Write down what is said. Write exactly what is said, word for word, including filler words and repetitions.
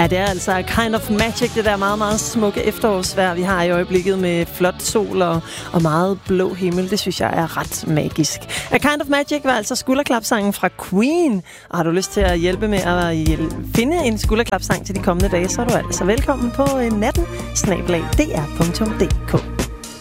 Ja, det er altså a kind of magic, det der meget, meget smukke efterårsvejr, vi har i øjeblikket med flot sol og, og meget blå himmel. Det synes jeg er ret magisk. A kind of magic var altså skulderklapsangen fra Queen. Og har du lyst til at hjælpe med at finde en skulderklapsang til de kommende dage, så er du altså velkommen på natten snabel-a d r punktum d k.